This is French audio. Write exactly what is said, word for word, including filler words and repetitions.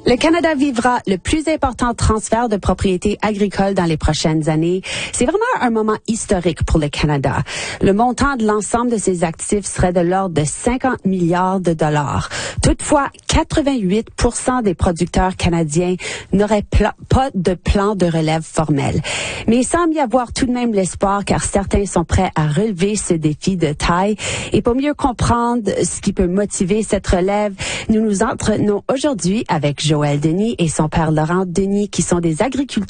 Le Canada vivra le plus important transfert de propriétés agricoles dans les prochaines années. C'est vraiment un moment historique pour le Canada. Le montant de l'ensemble de ses actifs serait de l'ordre de cinquante milliards de dollars. Toutefois, quatre-vingt-huit pour cent des producteurs canadiens n'auraient pla- pas de plan de relève formel. Mais il semble y avoir tout de même l'espoir car certains sont prêts à relever ce défi de taille. Et pour mieux comprendre ce qui peut motiver cette relève, nous nous entretenons aujourd'hui avec Joël Denis et son père Laurent Denis, qui sont des agriculteurs